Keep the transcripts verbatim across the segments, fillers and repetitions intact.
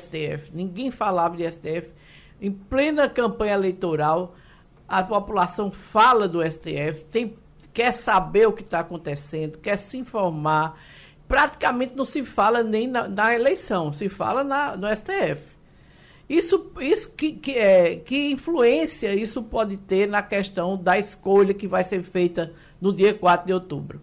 S T F, ninguém falava de S T F. Em plena campanha eleitoral, a população fala do S T F, tem, quer saber o que está acontecendo, quer se informar. Praticamente não se fala nem na, na eleição, se fala na, no S T F. Isso, isso que, que, é, que influência isso pode ter na questão da escolha que vai ser feita no dia quatro de outubro?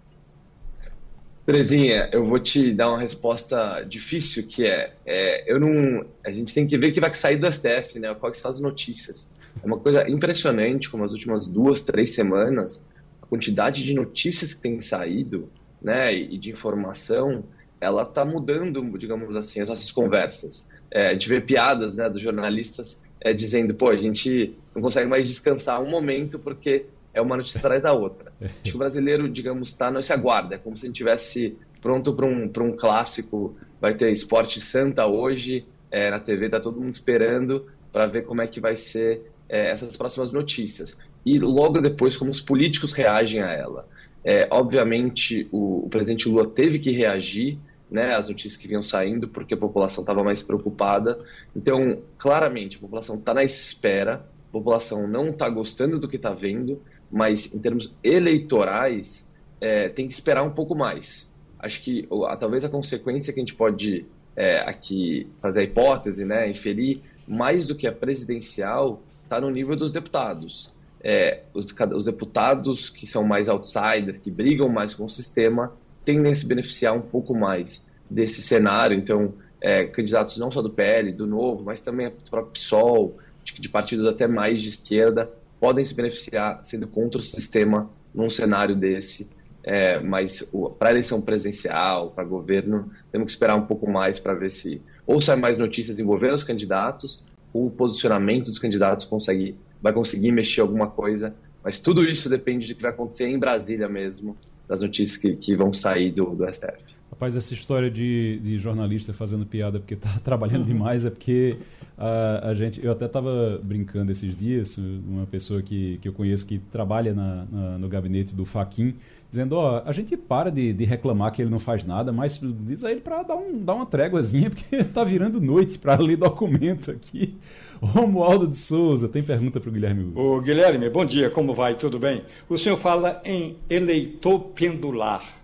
Terezinha, eu vou te dar uma resposta difícil, que é, é eu não, a gente tem que ver o que vai sair do S T F, né, qual que são as notícias. É uma coisa impressionante, como as últimas duas, três semanas, a quantidade de notícias que tem saído, né, e de informação, ela está mudando, digamos assim, as nossas conversas. É, a gente vê piadas, né, dos jornalistas é, dizendo, pô, a gente não consegue mais descansar um momento porque é uma notícia atrás da outra. Acho que o brasileiro, digamos, está nesse aguardo. É como se a gente estivesse pronto para um, para um clássico. Vai ter Esporte Santa hoje, é, na T V, está todo mundo esperando para ver como é que vai ser é, essas próximas notícias. E logo depois, como os políticos reagem a ela. É, obviamente, o, o presidente Lula teve que reagir, né, às notícias que vinham saindo, porque a população estava mais preocupada. Então, claramente, a população está na espera, a população não está gostando do que está vendo, mas em termos eleitorais, é, tem que esperar um pouco mais. Acho que a, talvez a consequência que a gente pode é, aqui fazer a hipótese, né, inferir, mais do que a presidencial, está no nível dos deputados. É, os, os deputados que são mais outsiders, que brigam mais com o sistema, tendem a se beneficiar um pouco mais desse cenário. Então, é, candidatos não só do P L, do Novo, mas também do próprio PSOL, de, de partidos até mais de esquerda, podem se beneficiar sendo contra o sistema num cenário desse. É, mas para a eleição presidencial, para governo, temos que esperar um pouco mais para ver se ou sai mais notícias envolvendo os candidatos, ou o posicionamento dos candidatos consegue, vai conseguir mexer alguma coisa. Mas tudo isso depende de que vai acontecer em Brasília mesmo, das notícias que, que vão sair do, do S T F. Rapaz, essa história de, de jornalista fazendo piada porque está trabalhando demais é porque a, a gente... Eu até estava brincando esses dias, uma pessoa que, que eu conheço que trabalha na, na, no gabinete do Fachin, dizendo, ó, a gente para de, de reclamar que ele não faz nada, mas diz a ele para dar, um, dar uma tréguazinha, porque está virando noite para ler documento aqui. Romualdo de Souza, tem pergunta para o Guilherme Luz. Ô Guilherme, bom dia, como vai? Tudo bem? O senhor fala em eleitor pendular.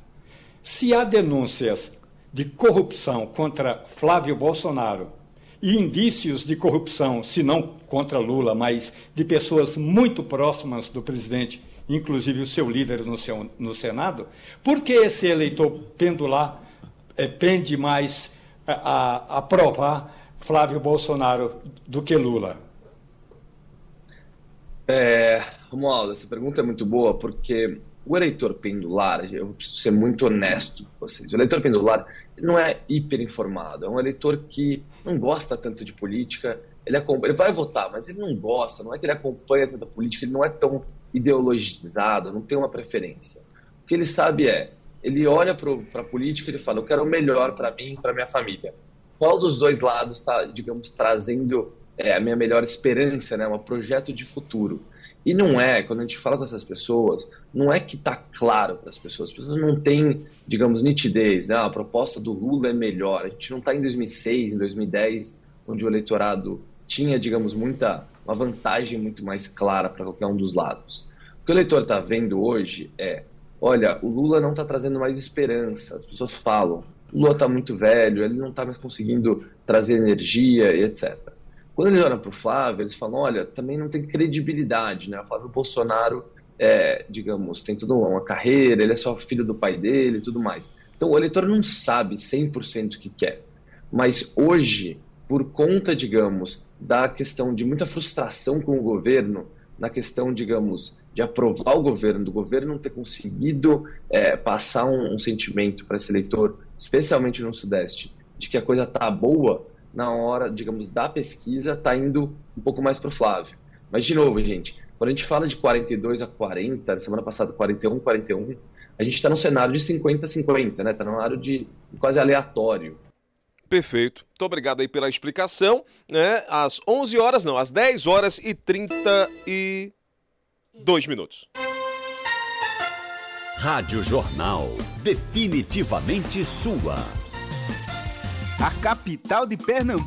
Se há denúncias de corrupção contra Flávio Bolsonaro e indícios de corrupção, se não contra Lula, mas de pessoas muito próximas do presidente, inclusive o seu líder no, seu, no Senado, por que esse eleitor pendular é, pende mais a, a aprovar Flávio Bolsonaro do que Lula? É, Romualdo, essa pergunta é muito boa, porque o eleitor pendular, eu preciso ser muito honesto com vocês, o eleitor pendular não é hiper informado, é um eleitor que não gosta tanto de política, ele, ele vai votar, mas ele não gosta, não é que ele acompanha tanta política, ele não é tão ideologizado, não tem uma preferência. O que ele sabe é, ele olha para a política e ele fala, eu quero o melhor para mim e para minha família. Qual dos dois lados está, digamos, trazendo é, a minha melhor esperança, né, um projeto de futuro? E não é, quando a gente fala com essas pessoas, não é que está claro para as pessoas, as pessoas não têm, digamos, nitidez, né, a proposta do Lula é melhor, a gente não está em dois mil e seis, em dois mil e dez, onde o eleitorado tinha, digamos, muita, uma vantagem muito mais clara para qualquer um dos lados. O que o eleitor está vendo hoje é, olha, o Lula não está trazendo mais esperança, as pessoas falam, o Lula está muito velho, ele não está mais conseguindo trazer energia e etcétera. Quando eles olham para o Flávio, eles falam, olha, também não tem credibilidade, né? O Flávio Bolsonaro, é, digamos, tem toda uma carreira, ele é só filho do pai dele e tudo mais. Então o eleitor não sabe cem por cento o que quer. Mas hoje, por conta, digamos, da questão de muita frustração com o governo, na questão, digamos, de aprovar o governo, do governo não ter conseguido é, passar um, um sentimento para esse eleitor, especialmente no Sudeste, de que a coisa está boa, na hora, digamos, da pesquisa, está indo um pouco mais para o Flávio. Mas, de novo, gente, quando a gente fala de quarenta e dois a quarenta, semana passada quarenta e um a quarenta e um, a gente está num cenário de cinquenta a cinquenta, né? Está num cenário de quase aleatório. Perfeito. Muito obrigado aí pela explicação, né? Às onze horas, não, às dez horas e trinta e dois minutos. Rádio Jornal, definitivamente sua. A capital de Pernambuco